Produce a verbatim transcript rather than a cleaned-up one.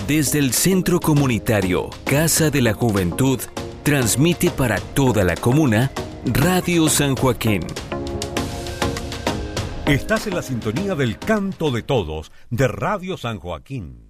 Desde el Centro Comunitario Casa de la Juventud, transmite para toda la comuna Radio San Joaquín. Estás en la sintonía del Canto de Todos de Radio San Joaquín.